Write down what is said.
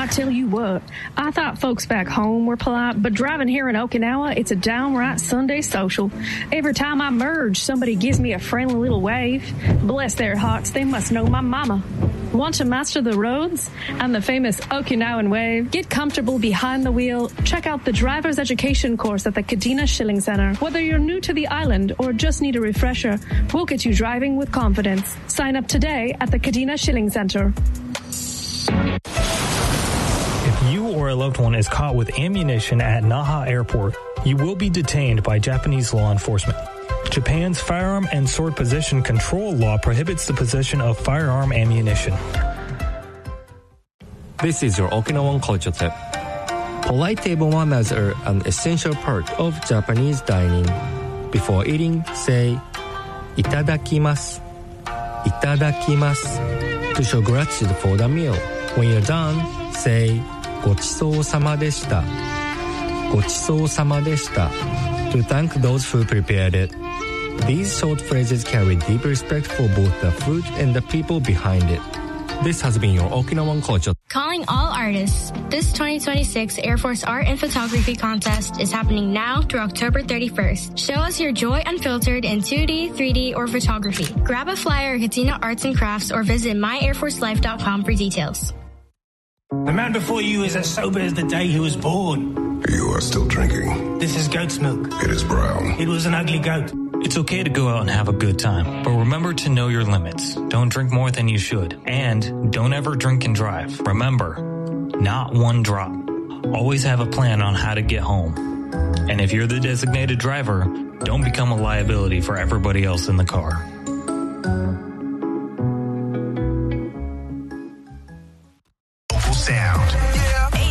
I tell you what, I thought folks back home were polite, but driving here in Okinawa, it's a downright Sunday social. Every time I merge, somebody gives me a friendly little wave. Bless their hearts, they must know my mama. Want to master the roads and the famous Okinawan wave? Get comfortable behind the wheel. Check out the driver's education course at the Kadena Shilling Center. Whether you're new to the island or just need a refresher, we'll get you driving with confidence. Sign up today at the Kadena Shilling Center. If you or a loved one is caught with ammunition at Naha Airport, you will be detained by Japanese law enforcement. Japan's firearm and sword possession control law prohibits the possession of firearm ammunition. This is your Okinawan culture tip. Polite table manners are an essential part of Japanese dining. Before eating, say, "Itadakimasu." "Itadakimasu" to show gratitude for the meal. When you're done, say, "Gochisou sama deshita." "Gochisou sama deshita" to thank those who prepared it. These short phrases carry deep respect for both the food and the people behind it. This has been your Okinawan culture. Calling all artists. This 2026 Air Force Art and Photography Contest is happening now through October 31st. Show us your joy unfiltered in 2D, 3D, or photography. Grab a flyer at Katina Arts and Crafts or visit myairforcelife.com for details. The man before you is as sober as the day he was born. You are still drinking. This is goat's milk. It is brown. It was an ugly goat. It's okay to go out and have a good time, but remember to know your limits. Don't drink more than you should. And don't ever drink and drive. Remember, not one drop. Always have a plan on how to get home. And if you're the designated driver, don't become a liability for everybody else in the car. Sound.